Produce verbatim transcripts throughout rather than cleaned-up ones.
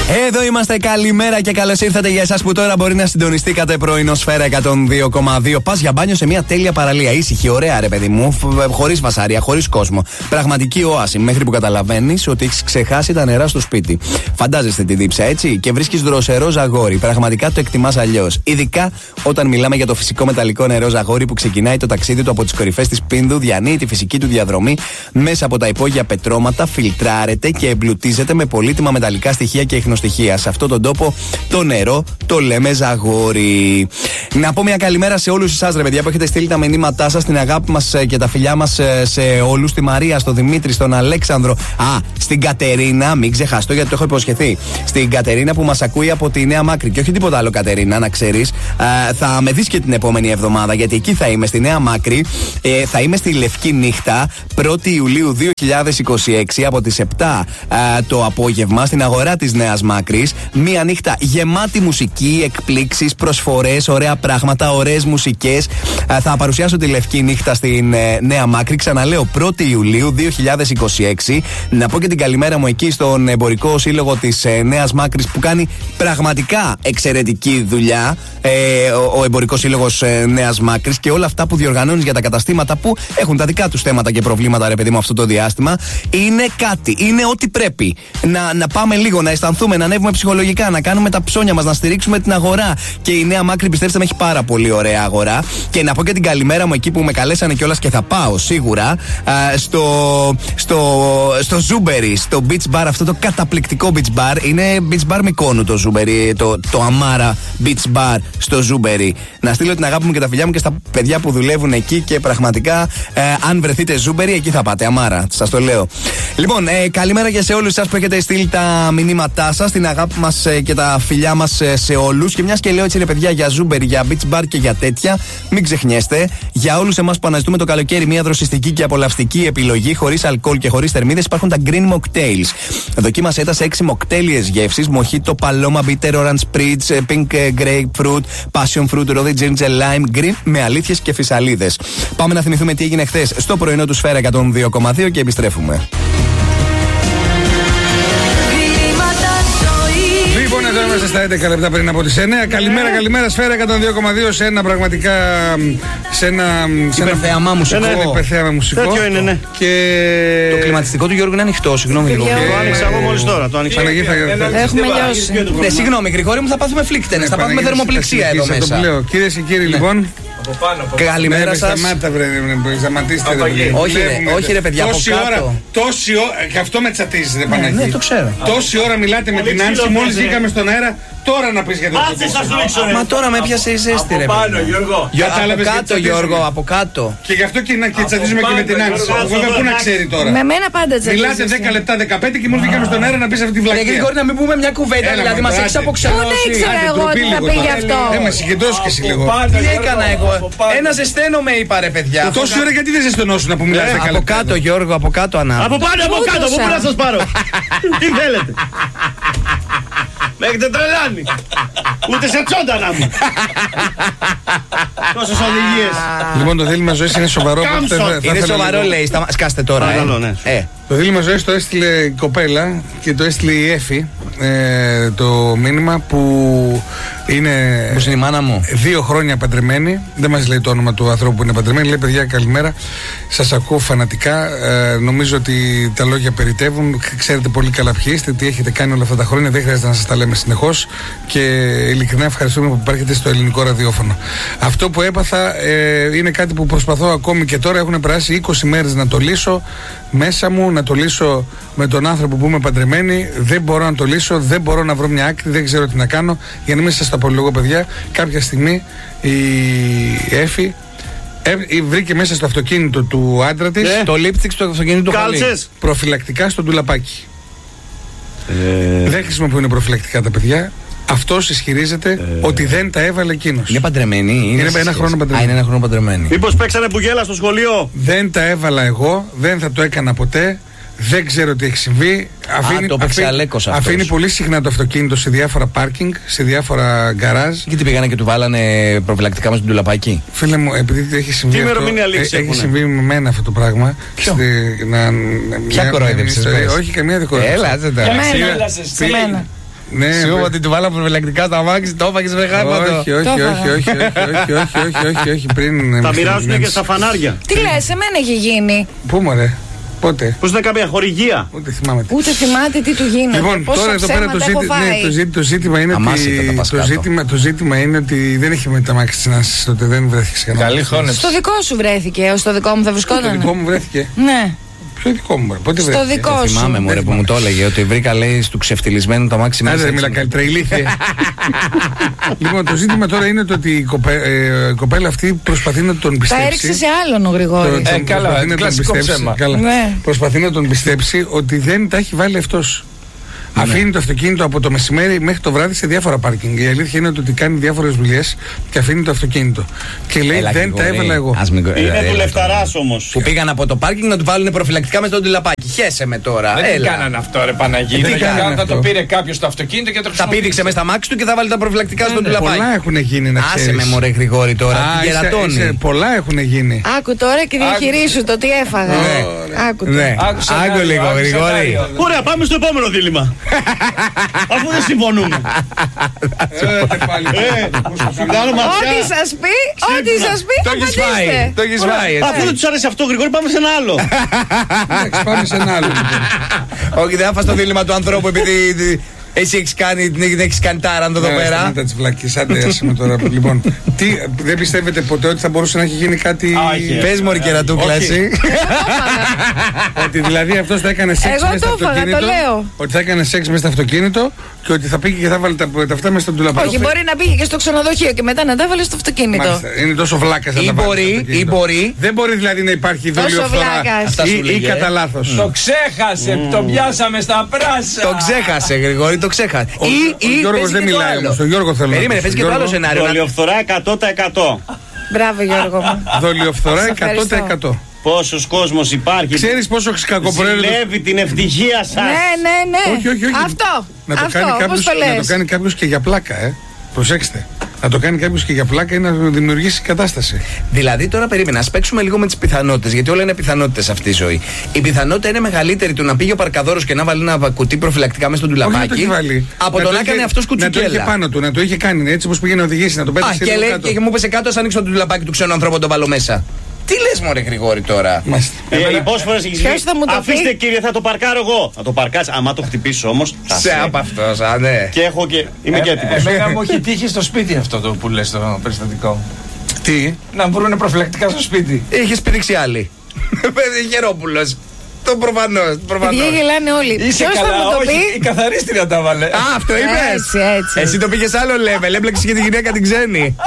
Εδώ είμαστε, καλημέρα και καλώς ήρθατε για εσάς που τώρα μπορεί να συντονιστήκατε πρωινό Σφαίρα εκατόν δύο κόμμα δύο. Πας για μπάνιο σε μια τέλεια παραλία, ήσυχη, ωραία ρε παιδί μου, χωρίς βασάρια, χωρίς κόσμο. Πραγματική οάση, μέχρι που καταλαβαίνεις ότι έχεις ξεχάσει τα νερά στο σπίτι. Φαντάζεστε τη δίψα, έτσι, και βρίσκεις δροσερό ζαγόρι. Πραγματικά το εκτιμάς αλλιώς. Ειδικά όταν μιλάμε για το φυσικό μεταλλικό νερό ζαγόρι που ξεκινάει το ταξίδι του από τις κορυφές της Πίνδου, διανύει τη φυσική του διαδρομή μέσα από τα υπόγεια πετρώματα, φιλτράρεται και εμπλουτίζεται με πολύτιμα μεταλλικά στοιχεία και ιχνοστοιχεία. Σε αυτόν τον τόπο το νερό το λέμε ζαγόρι. Να πω μια καλημέρα σε όλους εσάς, ρε παιδιά, που έχετε στείλει τα μηνύματά σας, την αγάπη μας και τα φιλιά μας σε όλους. Στη Μαρία, στον Δημήτρη, στον Αλέξανδρο. Α, στην Κατερίνα, μην ξεχαστώ γιατί το έχω υποσχεθεί. Στην Κατερίνα που μας ακούει από τη Νέα Μάκρη. Και όχι τίποτα άλλο, Κατερίνα, να ξέρεις. Θα με δεις και την επόμενη εβδομάδα, γιατί εκεί θα είμαι, στη Νέα Μάκρη. Ε, θα είμαι στη Λευκή Νύχτα, πρώτη Ιουλίου δύο χιλιάδες είκοσι έξι, από τις επτά α, το απόγευμα, στην αγορά της Νέας Μάκρης. Μία νύχτα γεμάτη μουσική, εκπλήξεις, προσφορές, ωραία πράγματα, ωραίες μουσικές. Α, θα παρουσιάσω τη Λευκή Νύχτα στην ε, Νέα Μάκρη. Ξαναλέω, πρώτη Ιουλίου δύο χιλιάδες είκοσι έξι. Να πω και την καλημέρα μου εκεί στον Εμπορικό Σύλλογο της ε, Νέας Μάκρης, που κάνει πραγματικά εξαιρετική δουλειά. Ε, ο, ο Εμπορικός Σύλλογος ε, Νέας Μάκρης, και όλα αυτά που διοργανώνεις για τα καταστήματα που έχουν τα δικά τους θέματα και προβλήματα, ρε παιδί μου, αυτό το διάστημα. Είναι κάτι, είναι ό,τι πρέπει. Να, να πάμε λίγο, να αισθανθούμε, να ανέβουμε ψυχολογικά, να κάνουμε τα ψώνια μας, να στηρίξουμε την αγορά. Και η Νέα Μάκρη, πιστέψτε με, έχει πάρα πολύ ωραία αγορά. Και να πω και την καλημέρα μου εκεί που με καλέσανε κιόλας και θα πάω σίγουρα, α, στο, στο, στο Ζούμπερι, στο beach bar, αυτό το καταπληκτικό beach bar. Είναι beach bar Μυκόνου το Ζούμπερι, το, το Αμάρα beach bar στο Ζούμπερι. Να στείλω την αγάπη μου και τα φιλιά μου και στα παιδιά που δουλεύουν εκεί, και πραγματικά ε, αν βρεθείτε Ζούμπερι, εκεί θα πάτε. Αμάρα, σας το λέω. Λοιπόν, ε, καλημέρα και σε όλους εσάς που έχετε στείλει τα μηνύματά σας, την αγάπη μας ε, και τα φιλιά μας ε, σε όλους. Και μιας και λέω έτσι, ρε παιδιά, για Ζούμπερι, για beach bar και για τέτοια, μην ξεχνιέστε, για όλους εμάς που αναζητούμε το καλοκαίρι μια δροσιστική και απολαυστική επιλογή, χωρίς αλκοόλ και χωρίς θερμίδες, υπάρχουν τα Green Mocktails. Δοκίμασέ τα σε έξι μοκτέλιες γεύσεις: Mojito, Paloma, Bitter, Orange Spritz, Pink Grapefruit, Passion Fruit, Rosy Ginger Lime, Green, με αλήθειες και φυσαλίδες. Πάμε να θυμηθούμε τι έγινε χθες στο πρωινό του Σφαίρα εκατόν δύο κόμμα δύο και επιστρέφουμε. Λοιπόν, εδώ είμαστε στα έντεκα λεπτά πριν από τις εννιά. Καλημέρα, καλημέρα, Σφαίρα εκατόν δύο κόμμα δύο, σε ένα πραγματικά. Σε ένα. Υπερθέαμα μουσικό. Ένα υπερθέαμα μουσικό. Τέτοιο είναι, ναι. Και. Το κλιματιστικό του Γιώργου είναι ανοιχτό, συγγνώμη λίγο. Το άνοιξα εγώ μόλις τώρα. Το άνοιξα. Έχουμε λιώσει. Ναι, συγγνώμη, Γρηγόρη μου, θα πάθουμε φλίκτενες, θα πάθουμε θερμοπληξία εδώ μέσα. Κυρίες και κύριοι, λοιπόν. Καλημέρα σας. Σταμάτα, βρε, σταματήστε. Όχι, ρε, όχι, ρε, παιδιά, από τόση κάτω. ώρα, τόση ώρα, και αυτό με τσατίζετε, Παναγία. Ναι, το ξέρω. Τόση ώρα μιλάτε με την Άνση, μόλις βγήκαμε στον αέρα, τώρα να πεις για το τσατίζετε. Μα τώρα με πιάσε η ζέστη, ρε. Πάνω, Γιώργο. Από κάτω, Γιώργο, από κάτω. Και γι' αυτό και να τσατίζουμε και με την Άνση. Βέβαια, πού να ξέρει τώρα. Με μένα πάντα τσατίζεσαι. Μιλάτε δέκα λεπτά, δεκαπέντε και μόλις βγήκαμε στον αέρα να πεις αυτή τη βλακία. Γρηγόρη, να μην πούμε μια κουβέντα, δηλαδή μας έχεις αποξενώσει. Πού ήξερα εγώ ότι θα πει γι' αυτό. Ε, με συγκεντρώσεις και εσύ λίγο. Τι έκανα εγώ. Ένα ζεσταίνομαι, είπα, ρε παιδιά. Τόση ώρα γιατί δεν ζεστονώσουν που μιλάς δέκα λεπτά. Από κάτω, Γιώργο, από κάτω ανά. Από πάνω, από κάτω, από πού να σας πάρω. Τι θέλετε. Με έχετε τρελάνει. Ούτε σε τσόντα να μου. Τόσες οδηγίες. Λοιπόν, το δίλημμα ζωής είναι σοβαρό. Είναι σοβαρό, λέει. Σκάστε τώρα. Ε. Το δίλημμα ζωής το έστειλε η κοπέλα και το έστειλε η Έφη, ε, το μήνυμα που είναι. Πώς είναι η μάνα μου. Δύο χρόνια παντρεμένη. Δεν μας λέει το όνομα του ανθρώπου που είναι παντρεμένη. Λέει: παιδιά, καλημέρα. Σας ακούω φανατικά. Ε, νομίζω ότι τα λόγια περιτεύουν. Ξέρετε πολύ καλά ποιοι είστε, τι έχετε κάνει όλα αυτά τα χρόνια. Δεν χρειάζεται να σας τα λέμε συνεχώς. Και ειλικρινά ευχαριστούμε που υπάρχετε στο ελληνικό ραδιόφωνο. Αυτό που έπαθα ε, είναι κάτι που προσπαθώ ακόμη και τώρα. Έχουν περάσει είκοσι μέρες να το λύσω μέσα μου, να το λύσω με τον άνθρωπο που είμαι παντρεμένη. Δεν μπορώ να το λύσω, δεν μπορώ να βρω μια άκρη, δεν ξέρω τι να κάνω. Για να μην σας τα απολογώ, παιδιά, κάποια στιγμή η Έφη ε, βρήκε μέσα στο αυτοκίνητο του άντρα της ε, το λίπτικ στο αυτοκίνητο του χαλί. Προφυλακτικά στο ντουλαπάκι. Ε... Δεν χρησιμοποιούν προφυλακτικά τα παιδιά. Αυτός ισχυρίζεται ε... ότι δεν τα έβαλε εκείνος. Είναι παντρεμένη. Είναι, είναι ένα χρόνο παντρεμένη. Α, είναι ένα χρόνο παντρεμένη. Μήπως παίξανε πουγέλα στο σχολείο. Δεν τα έβαλα εγώ, δεν θα το έκανα ποτέ. Δεν ξέρω τι έχει συμβεί. Αφήνει, Α, το αφήνει, Αλέκος αφήνει πολύ συχνά το αυτοκίνητο σε διάφορα πάρκινγκ, σε διάφορα γκαράζ. Και τι πήγανε και του βάλανε προφυλακτικά μέσα στο ντουλαπάκι. Φίλε μου, επειδή έχει συμβεί. Τι αυτό, ε, έχει συμβεί με μένα αυτό το πράγμα. Ποιο? Ποια κορόιδεψες? Όχι, καμία δεν κορόιδεψες. Έλα, σε μένα. Ναι, σου είπα ότι του βάλα προφυλακτικά στα αμάξι, το έφαγες με χάρπατο. Όχι, όχι, όχι, όχι, όχι, όχι, όχι, όχι, όχι, όχι, πριν. Τα μοιράζουν και στα φανάρια. Τι λες, εμένα έχει γίνει. Πού μωρέ, πότε. Πώς δεν καμία χορηγία. Ούτε θυμάμαι. Ούτε θυμάται τι του γίνεται. Λοιπόν, πόσα τώρα εδώ πέρα το, ψέματα έχω ζήτη, ναι, φάει. το, ζήτη, το ζήτημα είναι Αμάσι θα τα ότι. πας Το κάτω. ζήτημα, το ζήτημα είναι ότι δεν έχει μεταμάξει τη Νάση τότε, δεν βρέθηκε κανένα. Καλή χώνευση. Στο δικό σου βρέθηκε, ως το δικό μου θα Το βρισκόταν. δικό μου βρέθηκε. Ναι, Ποιο δικό μου, πότε στο βρέθηκε. δικό σου. Θυμάμαι, μωρέ, που μου το έλεγε ότι βρήκα, λέει, στου ξεφτυλισμένου το αμάξι μέσα. Άντε, μιλά καλύτερα, ηλίθιε. Λοιπόν, το ζήτημα τώρα είναι το ότι η, κοπέ, ε, η κοπέλα αυτή προσπαθεί να τον Τα πιστέψει. έριξε σε άλλον ο Γρηγόρης. Τον- Ε, τον καλά, προσπαθεί να τον κλασικό πιστέψει. ψέμα. Καλά. Ναι. Προσπαθεί να τον πιστέψει ότι δεν τα έχει βάλει αυτός. Αφήνει το αυτοκίνητο από το μεσημέρι μέχρι το βράδυ σε διάφορα πάρκινγκ. Η αλήθεια είναι ότι κάνει διάφορες δουλειές και αφήνει το αυτοκίνητο. Και λέει Έλα, δεν Γρηγόρη, τα έβαλα εγώ. ας μην- έλα, Είναι έλα του τώρα. λεφταράς όμως. Που πήγαν από το πάρκινγκ να του βάλουν προφυλακτικά με στον τηλαπάκι. Χέσε με τώρα. Δεν Έλα. κάνανε αυτό, ρε Παναγί. Ε, τι Δεν κάνανε κάνανε, θα αυτό. το πήρε κάποιο στο αυτοκίνητο και το Τα χρησιμοποίησε. πήδηξε με στα μάξι του και θα βάλει τα προφυλακτικά στον τηλαπάκι. Πολλά έχουν γίνει να Άσε ξέρεις. με, μωρέ Γρηγόρη τώρα. Α, Την είσαι- κερατώνει. είσαι- πολλά έχουν γίνει. Άκου τώρα και διαχειρίσου το τι έφαγα. Ναι. Άκου Ναι, τώρα. Άκου άκου σενάριο, λίγο, άκου Γρηγόρη. σενάριο. Ωραία, πάμε στο επόμενο δίλημμα. Αφού δεν συμφωνούμε. Ε, κάνω Ό,τι ματιά. σας πει, ό,τι σας πει Το θα έχεις φάει. απαντήσετε. Το έχεις φάει. έτσι. Αφού δεν τους άρεσε αυτό, Γρηγόρη, πάμε σε ένα άλλο. Εντάξει, πάμε σε ένα άλλο. λοιπόν. Όχι, δεν θα φας το δίλημμα του ανθρώπου επειδή εσύ έχεις κάνει, δεν έχεις κάνει τάραντο εδώ Ναι, πέρα. σταμάτα τις βλακίες, άντε άσε με τώρα. Λοιπόν, τι, δεν πιστεύετε ποτέ ότι θα μπορούσε να έχει γίνει κάτι. Όχι. Πες μωρή κερατούκλα Όχι. εσύ. Ότι δηλαδή αυτός θα έκανε σεξ Εγώ μέσα στο το έφαγα, αυτοκίνητο. το λέω. Ότι θα έκανε σεξ μέσα στο αυτοκίνητο και ότι θα πήγε και θα βάλει τα, τα αυτά μέσα στον τουλαπάκι. Όχι, μπορεί να πήγε και στο ξενοδοχείο και μετά να τα βάλει στο αυτοκίνητο. Μάλιστα, είναι τόσο βλάκα να Ή τα βάλει στο μπορεί, αυτοκίνητο. ή μπορεί. Δεν μπορεί δηλαδή να υπάρχει Τόσο δολιοφθορά βλάκας. Αυτά σου ή, ή λέγε, κατά ε. λάθος. Το ξέχασε, τον πιάσαμε στα πράσα. Το ξέχασε, Γρηγόρη, το ξέχασε. Ο- Ή, ο ή Γιώργος παίζει δεν και το μιλάει άλλο. όμως, τον Γιώργο θέλω να Περίμενε, ακούσω. παίζει και το Γιώργο. άλλο σενάριο. να- Δολιοφθορά εκατό τοις εκατό. Μπράβο Γιώργο μου. Δολιοφθορά Σας εκατό τοις εκατό. Πόσος κόσμος υπάρχει. Ξέρεις πόσο κακοπροαίρετο. Ζηλεύει την ευτυχία σας. Ναι, ναι, ναι. Όχι, όχι, όχι. Αυτό. Να το, Αυτό, κάνει πώς κάποιος, το να το λες. κάνει κάποιος και για πλάκα, ε. Προσέξτε. Να το κάνει κάποιος και για πλάκα είναι να δημιουργήσει κατάσταση. Δηλαδή τώρα περίμενα, ας παίξουμε λίγο με τις πιθανότητες, γιατί όλα είναι πιθανότητες αυτή η ζωή. Η πιθανότητα είναι μεγαλύτερη του να πήγε ο παρκαδόρος και να βάλει ένα κουτί προφυλακτικά μέσα στον Όχι να το έχει τουλαπάκι. βάλει. Από το να είχε- έκανε αυτός Να το είχε κουτσουκέλα. πάνω του, να το είχε κάνει έτσι όπως πήγε να οδηγήσει, να το Α, πέτασε και λίγο λέει κάτω. και μου πέσε κάτω, ας ανοίξω το τουλαπάκι του ξένου ανθρώπου, τον βάλω μέσα. Τι λες μωρέ Γρηγόρη τώρα. Μάλιστα. Ε, πόσες φορές έχεις Ποιος βγει. θα μου το Αφήστε πει? κύριε, θα το παρκάρω εγώ. Θα το παρκάς, άμα το χτυπήσω όμως. θα Σε σε- απ' αυτός, α, ναι. Και έχω και. Είμαι και Ε, έτοιμος. Εμένα μου έχει τύχει στο σπίτι αυτό το που λες το περιστατικό. Τι. Να βρούνε προφυλακτικά στο σπίτι. Είχες πηδήξει άλλη. Παιδί Γερόπουλος. Το προφανώς, προφανώς. Παιδιά γελάνε όλοι. Είσαι Ποιος θα καλά, μου το όχι, η πει? καθαρίστρια τα βάλε. Α, αυτό είπες. Έτσι, έτσι. Εσύ το πήγες άλλο level, έμπλεξες και τη γυναίκα την ξένη.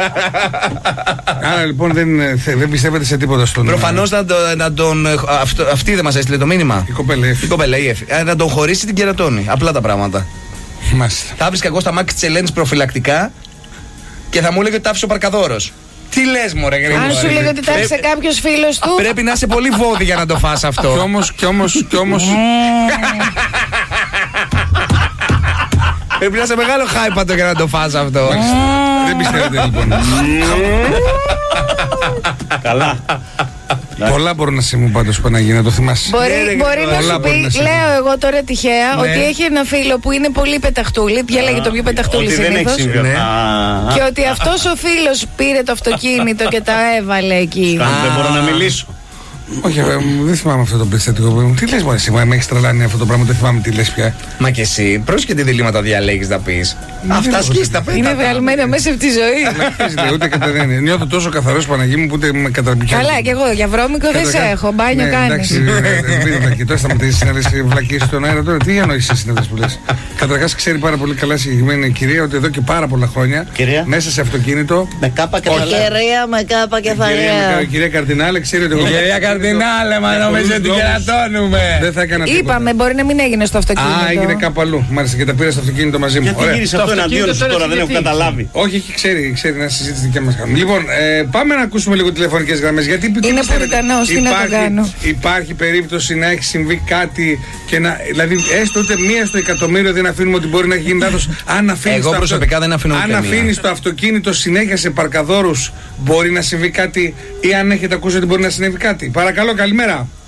Άρα λοιπόν δεν, ε, θε- δεν πιστεύετε σε τίποτα στον. Προφανώς να, το, να τον. Αυτό, αυτή δεν μας έστειλε το μήνυμα. Η κοπέλα Η έφυγε. κοπέλα, η Εφη. Ε, να τον χωρίσει την κερατώνει. Απλά τα πράγματα. Μάλιστα. Θα βρίσκα εγώ στα μάτια της Ελένης προφυλακτικά και θα μου έλεγε ότι τα άφησε ο παρκαδόρος. Τι λες μωρέ Γρηγόρη. Αν σου λέγω ότι τα άφησε κάποιος φίλος του. Πρέπει να είσαι πολύ βόδι για να το φας Κι αυτό. όμως, κι όμως, κι όμως. Πρέπει να είσαι μεγάλο χάιπατο για να το φας αυτό. Μάλιστα. Δεν πιστεύετε λοιπόν. Καλά. Πολλά μπορούν να συμβούν πάντως Παναγία, να το θυμάσαι. Μπορεί, Ναι, ρε, μπορεί να πολλά σου μπορεί πει, να συμβεί. λέω εγώ τώρα τυχαία, Ναι. ότι έχει ένα φίλο που είναι πολύ πεταχτούλη. Διάλεγε το πιο πεταχτούλη Ότι δεν έχει συνήθως. συμβεί. Ναι. Α, Και ότι αυτός ο φίλος πήρε το αυτοκίνητο και τα έβαλε εκεί. α, Δεν μπορώ να μιλήσω. Όχι, ε, δεν θυμάμαι αυτό το περιστατικό. Τι λες, Μωρέ, σήμερα με έχει τρελάνει αυτό το πράγμα, δεν θυμάμαι τι λες πια. Μα και εσύ, πρόσεχε τι διλήμματα διαλέγεις να πεις. δεν Αυτά έχω σκίστα τέτοια. πέτα. Είναι βγαλμένο μέσα από τη ζωή. Αρχίζεται, ούτε κατά δεν είναι. Νιώθω τόσο καθαρός Παναγία μου που ούτε με καταπληκτικό. Καλά, και εγώ για βρώμικο δεν σε έχω. Μπάνιο Ναι, εντάξει, κάνεις. ε, δεν θα τώρα σταματήσει να λες βλακίες στον αέρα τώρα. Τι εννοείς εσύ είναι αυτές που λες. Καταρχάς ξέρει πάρα πολύ καλά η συγκεκριμένη κυρία ότι εδώ και πάρα πολλά χρόνια Κυρία. μέσα σε αυτοκίνητο. Με κάπα και τα λέω. Κυρία με κάπα Η κυρία, η κυρία Καρτινάλε ξέρει ότι εγώ. Κυρία Καρδινάλε, μα νομίζω ότι κερατώνουμε. Δεν θα έκανα τίποτα. Είπαμε, μπορεί να μην έγινε στο αυτοκίνητο. Α, έγινε κάπου αλλού. Μάλιστα και τα πήρα στο αυτοκίνητο μαζί μου. Γιατί Ωραία. γύρισε Το αυτό εναντίον σου αυτοκίνητο τώρα, δεν τώρα έχω εσύ καταλάβει. Όχι, έχει ξέρει, ξέρει να συζήτηση δικιά μα κάνουμε. Λοιπόν, ε, πάμε να ακούσουμε λίγο τηλεφωνικές γραμμές. Γιατί τι Είναι πιστεύετε, πουριτανός, τι να το υπάρχει- κάνω. Υπάρχει περίπτωση να έχει συμβεί κάτι και να. Δηλαδή, έστω ούτε μία στο εκατομμύριο δεν αφήνουμε ότι μπορεί να έχει γίνει λάθος. Αν αφήνεις Εγώ το προσωπικά δεν αφήνω ούτε Αν μία. αφήνει το αυτοκίνητο συνέχεια σε παρκαδόρους, μπορεί να συμβεί κάτι ή αν έχετε ακούσει ότι μπορεί να συνέβη κάτι. Παρακαλώ, καλημέρα.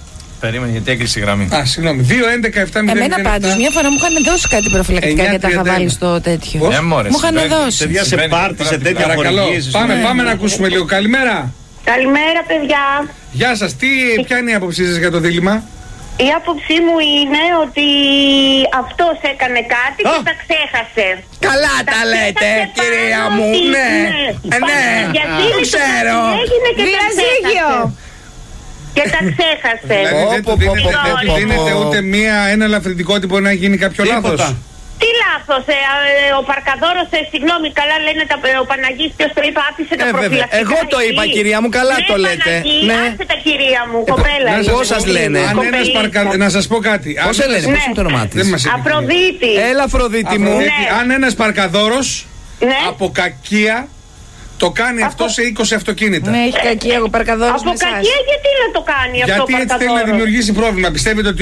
Περίμενε γιατί έκλεισε η γραμμή. Α, συγγνώμη. δύο έντεκα επτά μηδέν Εμένα πάντως μια φορά μου είχαν δώσει κάτι προφυλακτικά για τα είχα βάλει στο τέτοιο. Ε, μωρέ, Μου είχαν συμβαίνει. δώσει. Παιδιά σε Συμβαίνει, πάρτι, σε πράγματι. τέτοια Παρακαλώ. χορηγίες. Πάμε, ναι. πάμε να ακούσουμε λίγο. Καλημέρα. Καλημέρα, παιδιά. Γεια σας. Τι, ποια είναι η άποψή σας για το δίλημμα? Η άποψή μου είναι ότι αυτός έκανε κάτι Α. και τα ξέχασε. Καλά τα λέτε, ξέχασε κυρία πάνω μου. ότι- Ναι, Ε, ναι, Γιατί το ξέρω. έγινε και τα Διαζύγιο. ξέχασε. Και τα ξέχασε. Δηλαδή δεν πω, του πω, δίνετε, πω, δεν του πω, δίνετε πω. ούτε μία, ένα ελαφρυντικό ότι μπορεί να γίνει κάποιο Τίποτα. λάθος. Τι λάθος, ε, ε, ο Παρκαδόρος, ε, συγγνώμη, καλά λένε τα, ε, ο Παναγής, ποιος το είπα, άφησε τα Ε, βέβαια. προφυλακτικά. Εγώ το εκεί. είπα, κυρία μου, καλά Ναι, το λέτε. Παναγή, Ναι. άσε τα κυρία μου, κοπέλα. Να είναι. Πώς σας λένε? Αν ένας Κοπελίτσα. παρκα... Να σας πω κάτι. Αν Πώς σε λένε, ένας- πώς είναι το όνομά Δεν της? μας είπε. Αφροδίτη. Έλα, Αφροδίτη μου. Αφροδίτη, Ναι. αν ένας παρκαδόρος Ναι. από κακία το κάνει αυτό σε είκοσι αυτοκίνητα. Ναι, έχει κακία, εγώ παρκαδόρος Από με εσάς. κακία γιατί να το κάνει αυτό ο Γιατί έτσι θέλει να Παρκαδόρος. δημιουργήσει πρόβλημα. Πιστεύετε ότι